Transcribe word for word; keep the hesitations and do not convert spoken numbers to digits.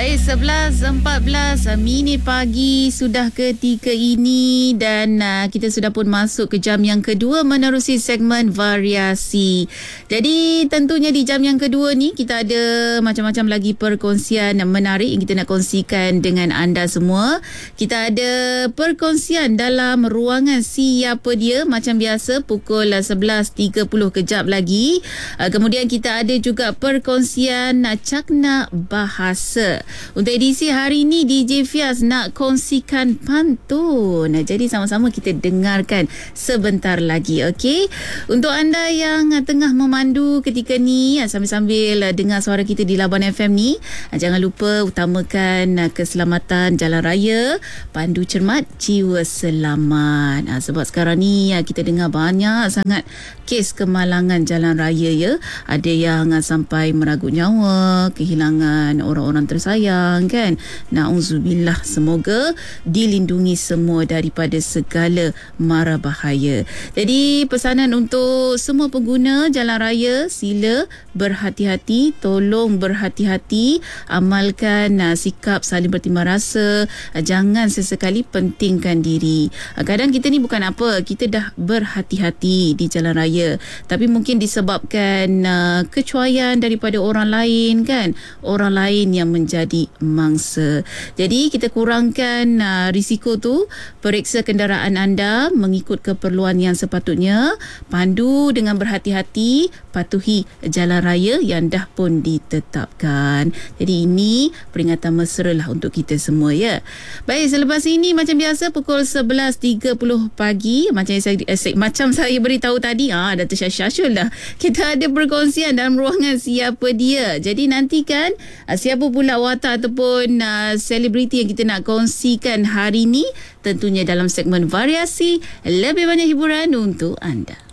Baik, sebelas empat belas minit pagi sudah ketika ini dan uh, kita sudah pun masuk ke jam yang kedua menerusi segmen variasi. Jadi tentunya di jam yang kedua ni kita ada macam-macam lagi perkongsian menarik yang kita nak kongsikan dengan anda semua. Kita ada perkongsian dalam ruangan Siapa Dia macam biasa pukul sebelas tiga puluh kejap lagi. Uh, kemudian kita ada juga perkongsian uh, Cakna Bahasa. Untuk edisi hari ini D J Fiaz nak kongsikan pantun. Jadi sama-sama kita dengarkan sebentar lagi, okey? Untuk anda yang tengah memandu ketika ni sambil-sambil dengar suara kita di Labuan F M ni, jangan lupa utamakan keselamatan jalan raya, pandu cermat, jiwa selamat. Sebab sekarang ni kita dengar banyak sangat kes kemalangan jalan raya ya. Ada yang sampai meragut nyawa, kehilangan orang-orang tersayang kan. Na'udzubillah, semoga dilindungi semua daripada segala mara bahaya. Jadi pesanan untuk semua pengguna jalan raya, sila berhati-hati, tolong berhati-hati, amalkan uh, sikap saling bertimbang rasa, uh, jangan sesekali pentingkan diri. Uh, kadang kita ni bukan apa, kita dah berhati-hati di jalan raya, tapi mungkin disebabkan uh, kecuaian daripada orang lain kan, orang lain yang menjadi mangsa. Jadi kita kurangkan uh, risiko tu, periksa kenderaan anda mengikut keperluan yang sepatutnya, pandu dengan berhati-hati, patuhi jalan raya yang dah pun ditetapkan. Jadi ini peringatan mesra lah untuk kita semua ya. Baik, selepas ini macam biasa pukul sebelas tiga puluh pagi, macam saya eh, macam saya beritahu tadi, ah dah tersyashul dah. Kita ada perkongsian dalam ruangan Siapa Dia. Jadi nantikan uh, siapa pula watak ataupun uh, selebriti yang kita nak kongsikan hari ini, tentunya dalam segmen variasi, lebih banyak hiburan untuk anda.